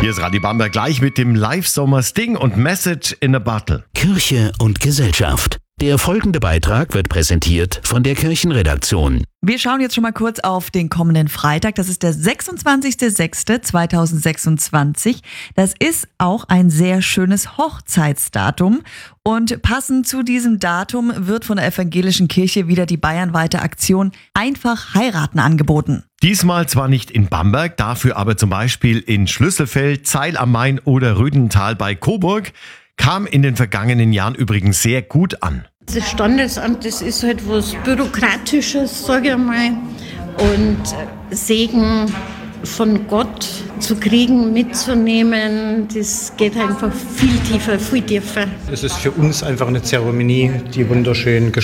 Hier ist Radio Bamberg gleich mit dem Live-Sommer-Sting und Message in a Bottle. Kirche und Gesellschaft. Der folgende Beitrag wird präsentiert von der Kirchenredaktion. Wir schauen jetzt schon mal kurz auf den kommenden Freitag. Das ist der 26.06.2026. Das ist auch ein sehr schönes Hochzeitsdatum. Und passend zu diesem Datum wird von der Evangelischen Kirche wieder die bayernweite Aktion Einfach heiraten angeboten. Diesmal zwar nicht in Bamberg, dafür aber zum Beispiel in Schlüsselfeld, Zeil am Main oder Rüdental bei Coburg. Kam in den vergangenen Jahren übrigens sehr gut an. Das Standesamt, das ist halt was Bürokratisches, sage ich mal. Und Segen von Gott zu kriegen, mitzunehmen, das geht einfach viel tiefer, viel tiefer. Es ist für uns einfach eine Zeremonie, die wunderschön